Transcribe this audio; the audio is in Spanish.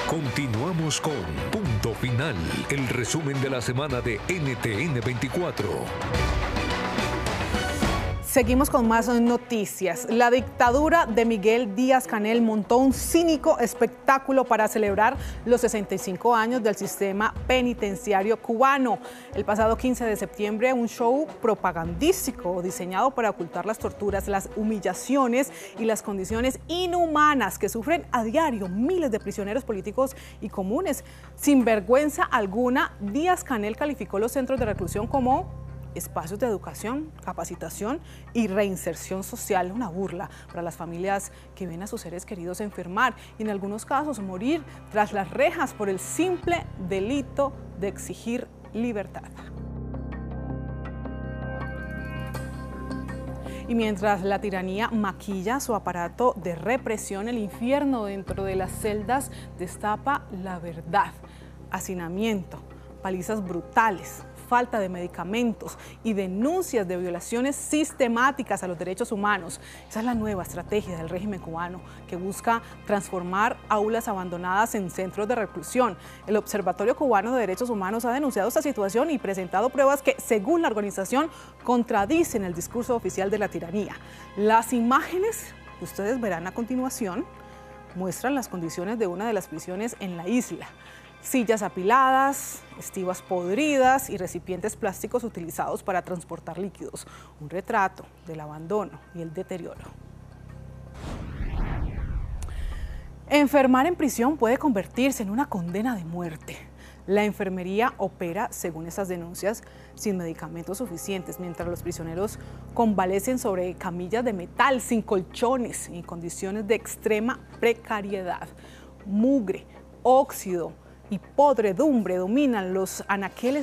Continuamos con Punto Final, el resumen de la semana de NTN 24. Seguimos con más noticias. La dictadura de Miguel Díaz-Canel montó un cínico espectáculo para celebrar los 65 años del sistema penitenciario cubano. El pasado 15 de septiembre, un show propagandístico diseñado para ocultar las torturas, las humillaciones y las condiciones inhumanas que sufren a diario miles de prisioneros políticos y comunes. Sin vergüenza alguna, Díaz-Canel calificó los centros de reclusión como espacios de educación, capacitación y reinserción social, una burla para las familias que ven a sus seres queridos enfermar y en algunos casos morir tras las rejas por el simple delito de exigir libertad. Y mientras la tiranía maquilla su aparato de represión, el infierno dentro de las celdas destapa la verdad: hacinamiento, palizas brutales, falta de medicamentos y denuncias de violaciones sistemáticas a los derechos humanos. Esa es la nueva estrategia del régimen cubano, que busca transformar aulas abandonadas en centros de reclusión. El Observatorio Cubano de Derechos Humanos ha denunciado esta situación y presentado pruebas que, según la organización, contradicen el discurso oficial de la tiranía. Las imágenes que ustedes verán a continuación muestran las condiciones de una de las prisiones en la isla: sillas apiladas, estivas podridas y recipientes plásticos utilizados para transportar líquidos. Un retrato del abandono y el deterioro. Enfermar en prisión puede convertirse en una condena de muerte. La enfermería opera, según esas denuncias, sin medicamentos suficientes, mientras los prisioneros convalecen sobre camillas de metal, sin colchones y en condiciones de extrema precariedad. Mugre, óxido y podredumbre dominan los anaqueles